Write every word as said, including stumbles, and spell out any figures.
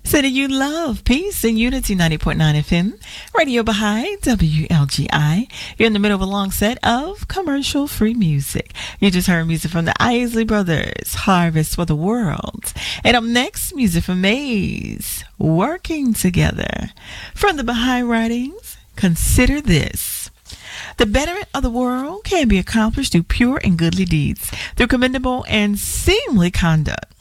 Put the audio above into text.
Sending you love, peace, and unity. Ninety point nine F M, Radio Baha'i, W L G I. You're in the middle of a long set of commercial-free music. You just heard music from the Isley Brothers, Harvest for the World. And up next, music from Maze, Working Together. From the Baha'i Writings, consider this. The betterment of the world can be accomplished through pure and goodly deeds, through commendable and seemly conduct.